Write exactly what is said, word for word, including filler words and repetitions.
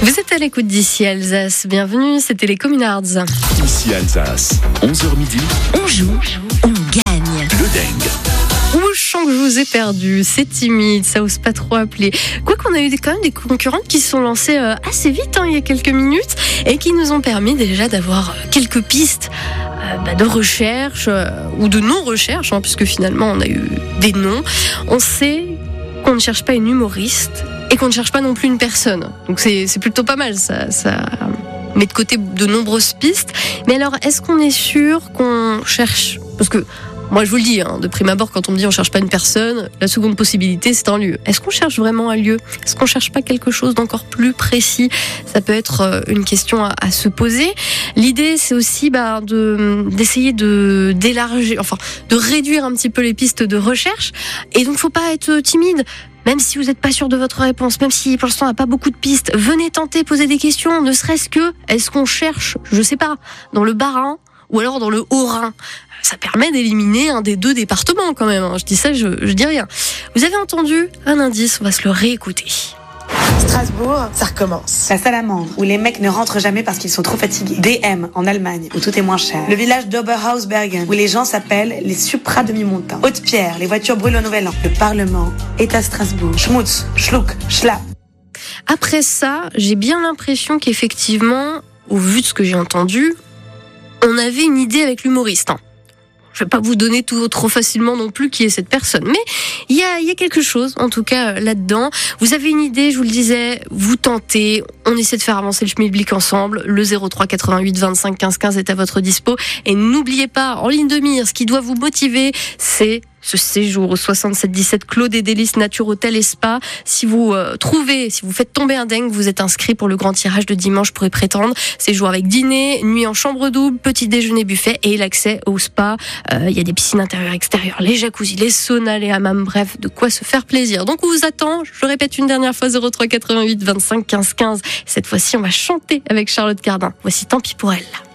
Vous êtes à l'écoute d'ici Alsace. Bienvenue, c'était les Communards. Ici Alsace, onze heures midi. On joue, on gagne. Le Deng. Ouh, je sens que je vous ai perdu. C'est timide, ça ose pas trop appeler. Quoi qu'on a eu quand même des concurrentes qui se sont lancées assez vite, hein, il y a quelques minutes, et qui nous ont permis déjà d'avoir quelques pistes euh, bah, de recherche euh, ou de non-recherche, hein, puisque finalement on a eu des noms. On sait qu'on ne cherche pas une humoriste et qu'on ne cherche pas non plus une personne. Donc c'est, c'est plutôt pas mal, ça, ça met de côté de nombreuses pistes. Mais alors, est-ce qu'on est sûr qu'on cherche... Parce que moi, je vous le dis, hein, de prime abord, quand on me dit on cherche pas une personne, la seconde possibilité, c'est un lieu. Est-ce qu'on cherche vraiment un lieu ? Est-ce qu'on cherche pas quelque chose d'encore plus précis ? Ça peut être une question à, à se poser. L'idée, c'est aussi bah, de, d'essayer de, d'élargir, enfin, de réduire un petit peu les pistes de recherche. Et donc, faut pas être timide. Même si vous n'êtes pas sûr de votre réponse, même si pour l'instant il n'y a pas beaucoup de pistes, venez tenter, poser des questions, ne serait-ce que, est-ce qu'on cherche, je sais pas, dans le Bas-Rhin ou alors dans le Haut-Rhin ? Ça permet d'éliminer un des deux départements quand même, hein. Je dis ça, je, je dis rien. Vous avez entendu un indice, on va se le réécouter. Strasbourg, ça recommence. La Salamandre, où les mecs ne rentrent jamais parce qu'ils sont trop fatigués. D M, en Allemagne, où tout est moins cher. Le village d'Oberhausbergen, où les gens s'appellent les supra-demi-montants. Haute-Pierre, les voitures brûlent au Nouvel An. Le Parlement est à Strasbourg. Schmutz, Schluck, Schlapp. Après ça, j'ai bien l'impression qu'effectivement, au vu de ce que j'ai entendu, on avait une idée avec l'humoriste, hein. Je vais pas vous donner tout trop facilement non plus qui est cette personne, mais il y a, il y a quelque chose, en tout cas, là-dedans. Vous avez une idée, je vous le disais, vous tentez, on essaie de faire avancer le schmilblick ensemble. Le zéro trois quatre-vingt-huit vingt-cinq quinze quinze est à votre dispo. Et n'oubliez pas, en ligne de mire, ce qui doit vous motiver, c'est ce séjour au soixante-sept dix-sept Clos des Délices Nature Hôtel et Spa. Si vous euh, trouvez, si vous faites tomber un dingue, vous êtes inscrit pour le grand tirage de dimanche pour y prétendre. Séjour avec dîner, nuit en chambre double, petit déjeuner buffet et l'accès au spa. Il euh, y a des piscines intérieures, extérieures, les jacuzzis, les saunas, les hammams, bref, de quoi se faire plaisir. Donc on vous attend, je répète une dernière fois, zéro trois quatre-vingt-huit vingt-cinq quinze quinze. Cette fois-ci, on va chanter avec Charlotte Cardin. Voici Tant pis pour elle.